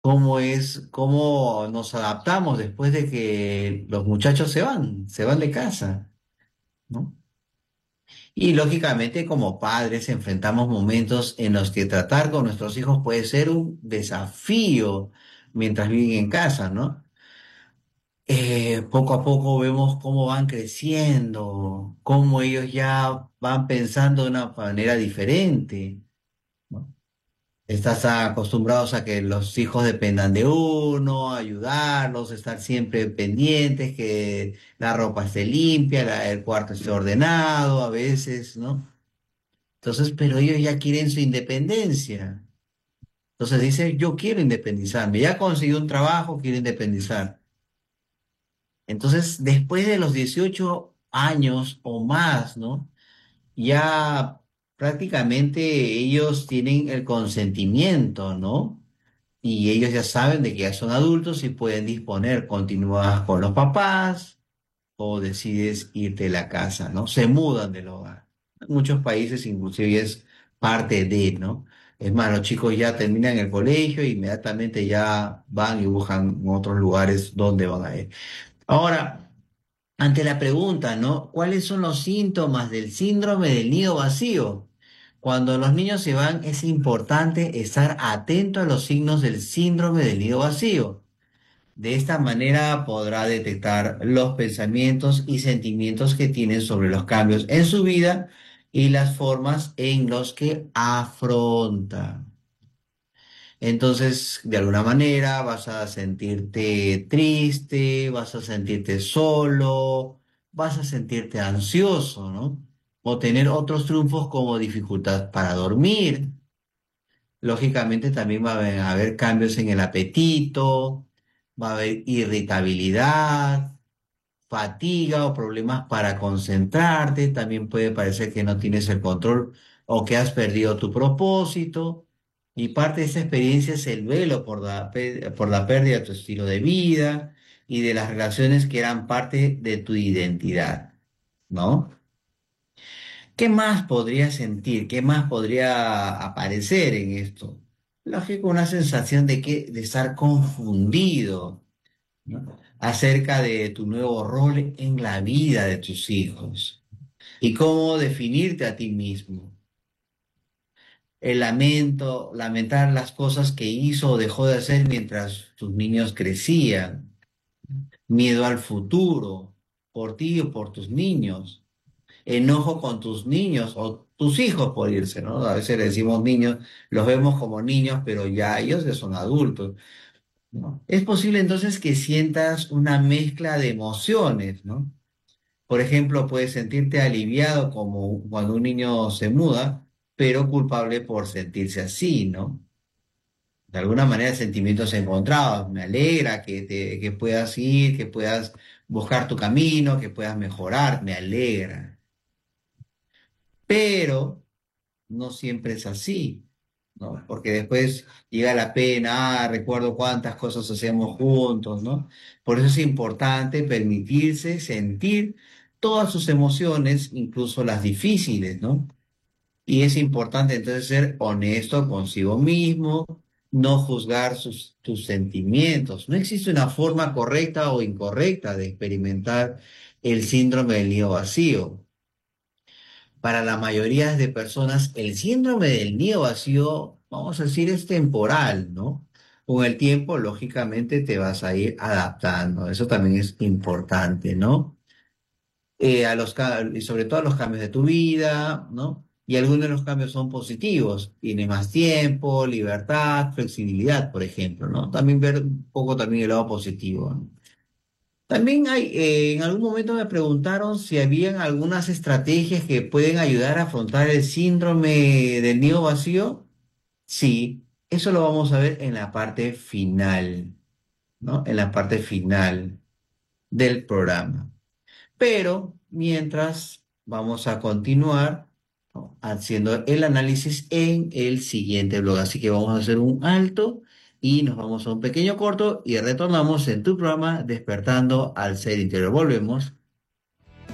cómo nos adaptamos después de que los muchachos se van de casa, ¿no? Y lógicamente como padres enfrentamos momentos en los que tratar con nuestros hijos puede ser un desafío mientras viven en casa, ¿no? Poco a poco vemos cómo van creciendo, cómo ellos ya van pensando de una manera diferente, ¿no? Estás acostumbrados a que los hijos dependan de uno, ayudarlos, estar siempre pendientes, que la ropa esté limpia, el cuarto esté ordenado a veces, ¿no? Entonces, pero ellos ya quieren su independencia. Entonces dice, yo quiero independizarme, ya conseguí un trabajo, quiero independizar. Entonces, después de los 18 años o más, ¿no? Ya prácticamente ellos tienen el consentimiento, ¿no? Y ellos ya saben de que ya son adultos y pueden disponer, continúas con los papás o decides irte de la casa, ¿no? Se mudan del hogar. En muchos países inclusive es parte de, ¿no? Es más, los chicos ya terminan el colegio e inmediatamente ya van y buscan otros lugares donde van a ir. Ahora, ante la pregunta, ¿no? ¿Cuáles son los síntomas del síndrome del nido vacío? Cuando los niños se van, es importante estar atento a los signos del síndrome del nido vacío. De esta manera podrá detectar los pensamientos y sentimientos que tienen sobre los cambios en su vida y las formas en los que afronta. Entonces, de alguna manera vas a sentirte triste, vas a sentirte solo, vas a sentirte ansioso, ¿no? O tener otros triunfos como dificultad para dormir. Lógicamente también va a haber cambios en el apetito, va a haber irritabilidad, fatiga o problemas para concentrarte. También puede parecer que no tienes el control o que has perdido tu propósito. Y parte de esa experiencia es el velo por la pérdida de tu estilo de vida y de las relaciones que eran parte de tu identidad, ¿no? ¿Qué más podría sentir? ¿Qué más podría aparecer en esto? Lógico, una sensación de estar confundido, ¿no? Acerca de tu nuevo rol en la vida de tus hijos y cómo definirte a ti mismo. El lamento, lamentar las cosas que hizo o dejó de hacer mientras tus niños crecían. Miedo al futuro, por ti o por tus niños. Enojo con tus niños o tus hijos por irse, ¿no? A veces le decimos niños, los vemos como niños, pero ya ellos ya son adultos, ¿no? Es posible entonces que sientas una mezcla de emociones, ¿no? Por ejemplo, puedes sentirte aliviado como cuando un niño se muda, pero culpable por sentirse así, ¿no? De alguna manera sentimientos encontrados. Me alegra que puedas ir, que puedas buscar tu camino, que puedas mejorar, me alegra. Pero no siempre es así, ¿no? Porque después llega la pena, recuerdo cuántas cosas hacíamos juntos, ¿no? Por eso es importante permitirse sentir todas sus emociones, incluso las difíciles, ¿no? Y es importante entonces ser honesto consigo mismo, no juzgar tus sentimientos. No existe una forma correcta o incorrecta de experimentar el síndrome del nido vacío. Para la mayoría de personas, el síndrome del nido vacío, vamos a decir, es temporal, ¿no? Con el tiempo, lógicamente, te vas a ir adaptando. Eso también es importante, ¿no? Y sobre todo a los cambios de tu vida, ¿no? Y algunos de los cambios son positivos. Tienes más tiempo, libertad, flexibilidad, por ejemplo, ¿no? También ver un poco también el lado positivo, ¿no? También en algún momento me preguntaron si habían algunas estrategias que pueden ayudar a afrontar el síndrome del nido vacío. Sí, eso lo vamos a ver en la parte final, ¿no? En la parte final del programa. Pero mientras vamos a continuar, ¿no?, haciendo el análisis en el siguiente blog. Así que vamos a hacer un alto y nos vamos a un pequeño corto y retornamos en tu programa Despertando al Ser Interior. Volvemos.